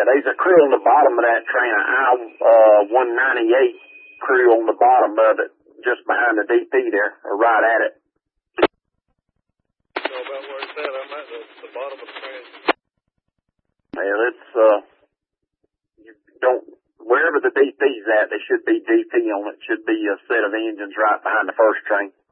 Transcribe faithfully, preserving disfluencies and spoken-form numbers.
there's a crew on the bottom of that train, an I uh, one ninety-eight crew on the bottom of it, just behind the D P there, or right at it. You know about where it's at? I'm at the, the bottom of the train. Well, it's, uh, you don't, wherever the D P's at, there should be D P on it. Should be a set of engines right behind the first train.